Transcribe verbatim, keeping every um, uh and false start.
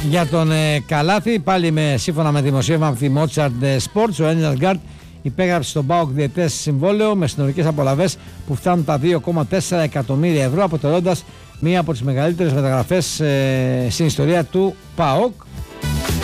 Για τον ε, Καλάθι, πάλι με, σύμφωνα με δημοσίευμα από τη Mozart Sports, ο Έλληνας γκάρντ υπέγραψε στον ΠΑΟΚ διετές συμβόλαιο με συνολικές απολαβές που φτάνουν τα δύο κόμμα τέσσερα εκατομμύρια ευρώ, αποτελώντας μία από τις μεγαλύτερες μεταγραφές ε, στην ιστορία του ΠΑΟΚ.